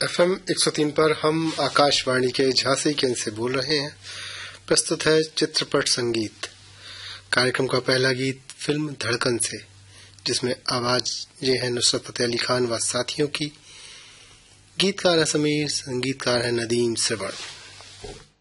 FM 103 पर हम आकाशवाणी के झांसी केंद्र से बोल रहे हैं। प्रस्तुत है चित्रपट संगीत। कार्यक्रम का पहला गीत फिल्म धड़कन से, जिसमें आवाज ये है नुसरत फतेह अली खान व साथियों की। गीतकार है समीर, संगीतकार है नदीम श्रवण।